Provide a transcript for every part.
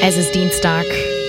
Es ist Dienstag,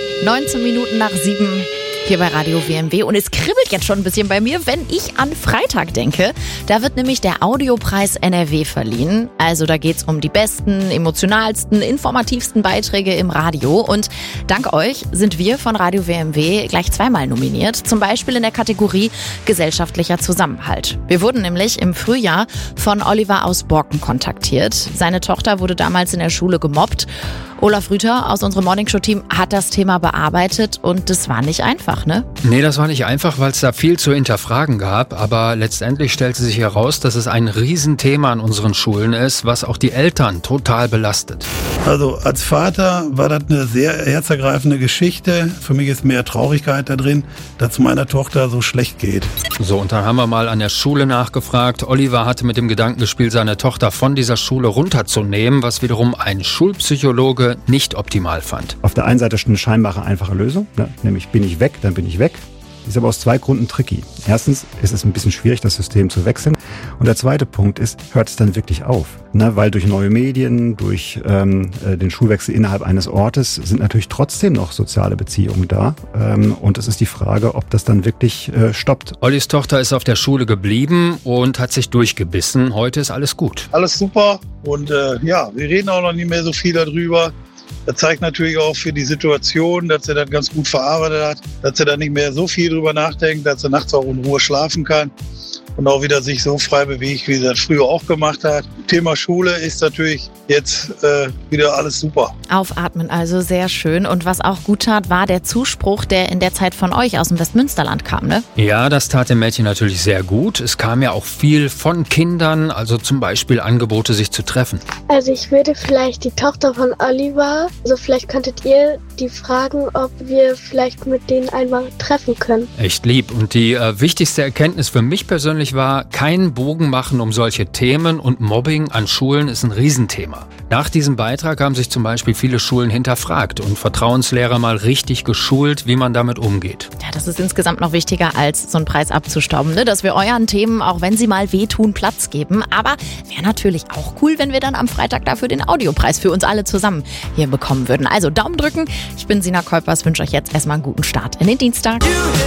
19 Minuten nach 7 hier bei Radio WMW und es kribbelt jetzt schon ein bisschen bei mir, wenn ich an Freitag denke. Da wird nämlich der Audiopreis NRW verliehen. Also da geht's um die besten, emotionalsten, informativsten Beiträge im Radio. Und dank euch sind wir von Radio WMW gleich zweimal nominiert. Zum Beispiel in der Kategorie gesellschaftlicher Zusammenhalt. Wir wurden nämlich im Frühjahr von Oliver aus Borken kontaktiert. Seine Tochter wurde damals in der Schule gemobbt. Olaf Rüther aus unserem Morningshow-Team hat das Thema bearbeitet und das war nicht einfach, ne? Nee, das war nicht einfach, weil es da viel zu hinterfragen gab. Aber letztendlich stellte sich heraus, dass es ein Riesenthema an unseren Schulen ist, was auch die Eltern total belastet. Also als Vater war das eine sehr herzergreifende Geschichte. Für mich ist mehr Traurigkeit da drin, dass es meiner Tochter so schlecht geht. So, und dann haben wir mal an der Schule nachgefragt. Oliver hatte mit dem Gedanken gespielt, seine Tochter von dieser Schule runterzunehmen, was wiederum ein Schulpsychologe nicht optimal fand. Auf der einen Seite eine scheinbare einfache Lösung, ne? Nämlich bin ich weg, dann bin ich weg. Ist aber aus zwei Gründen tricky. Erstens ist es ein bisschen schwierig, das System zu wechseln. Und der zweite Punkt ist, hört es dann wirklich auf? Ne? Weil durch neue Medien, durch den Schulwechsel innerhalb eines Ortes sind natürlich trotzdem noch soziale Beziehungen da. Und es ist die Frage, ob das dann wirklich stoppt. Ollis Tochter ist auf der Schule geblieben und hat sich durchgebissen. Heute ist alles gut. Alles super und wir reden auch noch nicht mehr so viel darüber. Das zeigt natürlich auch für die Situation, dass sie das ganz gut verarbeitet hat, dass sie da nicht mehr so viel drüber nachdenkt, dass sie nachts auch in Ruhe schlafen kann und auch wieder sich so frei bewegt, wie sie das früher auch gemacht hat. Thema Schule ist natürlich jetzt wieder alles super. Aufatmen, also sehr schön. Und was auch gut tat, war der Zuspruch, der in der Zeit von euch aus dem Westmünsterland kam, ne? Ja, das tat dem Mädchen natürlich sehr gut. Es kam ja auch viel von Kindern, also zum Beispiel Angebote, sich zu treffen. Also ich würde vielleicht die Tochter von Oliver, also vielleicht könntet ihr die fragen, ob wir vielleicht mit denen einmal treffen können. Echt lieb. Und die wichtigste Erkenntnis für mich persönlich war, keinen Bogen machen um solche Themen, und Mobbing an Schulen ist ein Riesenthema. Nach diesem Beitrag haben sich zum Beispiel viele Schulen hinterfragt und Vertrauenslehrer mal richtig geschult, wie man damit umgeht. Ja, das ist insgesamt noch wichtiger, als so einen Preis abzustauben, ne? Dass wir euren Themen, auch wenn sie mal wehtun, Platz geben. Aber wäre natürlich auch cool, wenn wir dann am Freitag dafür den Audiopreis für uns alle zusammen hier bekommen würden. Also Daumen drücken. Ich bin Sina Kolpers, wünsche euch jetzt erstmal einen guten Start in den Dienstag.